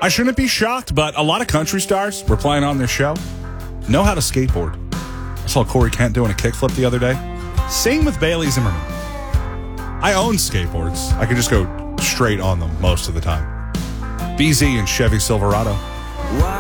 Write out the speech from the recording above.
I shouldn't be shocked, but a lot of country stars we're playing on this show know how to skateboard. I saw Corey Kent doing a kickflip the other day. Same with Bailey Zimmerman. I own skateboards. I can just go straight on them most of the time. BZ and Chevy Silverado.